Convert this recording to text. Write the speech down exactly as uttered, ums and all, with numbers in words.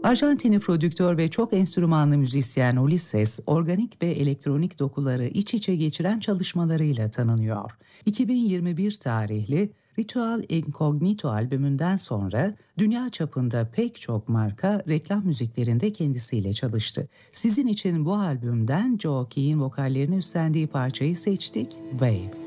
Arjantinli prodüktör ve çok enstrümanlı müzisyen Ulises, organik ve elektronik dokuları iç içe geçiren çalışmalarıyla tanınıyor. iki bin yirmi bir tarihli Ritual Incognito albümünden sonra dünya çapında pek çok marka reklam müziklerinde kendisiyle çalıştı. Sizin için bu albümden Joe Key'in vokallerini üstlendiği parçayı seçtik, Wave.